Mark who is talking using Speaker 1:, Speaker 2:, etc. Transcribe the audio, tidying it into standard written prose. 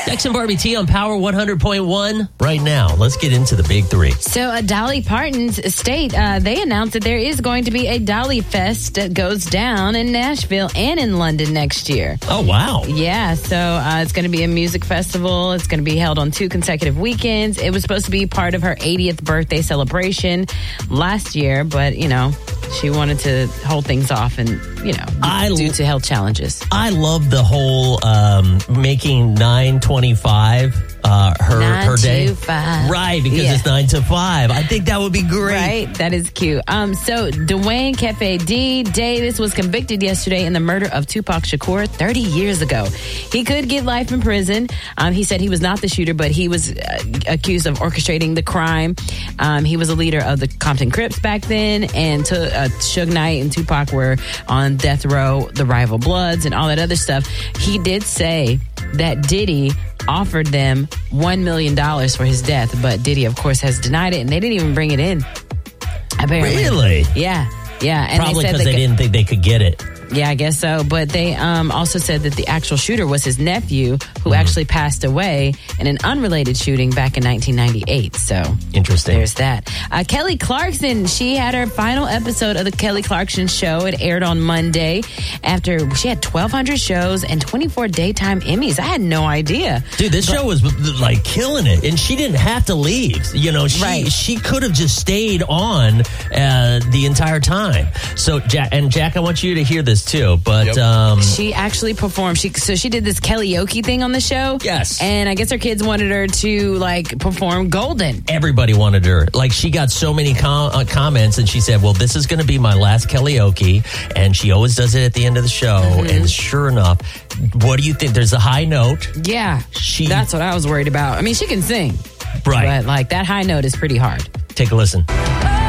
Speaker 1: Dex and Barbie T on Power 100.1 right now. Let's get into the big three.
Speaker 2: So Dolly Parton's estate, they announced that there is going to be a Dolly Fest that goes down in Nashville and in London next year.
Speaker 1: Oh, wow.
Speaker 2: Yeah, so it's going to be a music festival. It's going to be held on 2 consecutive weekends. It was supposed to be part of her 80th birthday celebration last year, but, she wanted to hold things off and, due to health challenges.
Speaker 1: I love the whole making 9/25 her day.
Speaker 2: 9 to 5.
Speaker 1: Right, because it's 9 to 5. I think that would be great.
Speaker 2: Right, that is cute. So Dwayne Cafe D. Davis was convicted yesterday in the murder of Tupac Shakur 30 years ago. He could get life in prison. He said he was not the shooter, but he was accused of orchestrating the crime. He was a leader of the Compton Crips back then, and Suge Knight and Tupac were on death row, the rival Bloods, and all that other stuff. He did say that Diddy offered them $1 million for his death, but Diddy, of course, has denied it, and they didn't even bring it in. Apparently.
Speaker 1: Really?
Speaker 2: Yeah. And
Speaker 1: probably because they didn't think they could get it.
Speaker 2: Yeah, I guess so. But they also said that the actual shooter was his nephew, who actually passed away in an unrelated shooting back in 1998. So
Speaker 1: interesting.
Speaker 2: There's that. Kelly Clarkson, she had her final episode of the Kelly Clarkson Show. It aired on Monday after she had 1,200 shows and 24 daytime Emmys. I had no idea.
Speaker 1: Dude, this show was like killing it, and she didn't have to leave. She could have just stayed on the entire time. So Jack, I want you to hear this too, but
Speaker 2: she actually performed. She did this karaoke thing on the show.
Speaker 1: Yes,
Speaker 2: and I guess her kids wanted her to perform Golden.
Speaker 1: Everybody wanted her. She got so many comments, and she said, "Well, this is going to be my last karaoke," and she always does it at the end of the show. And sure enough, what do you think? There's a high note.
Speaker 2: Yeah, that's what I was worried about. I mean, she can sing,
Speaker 1: right?
Speaker 2: But that high note is pretty hard.
Speaker 1: Take a listen.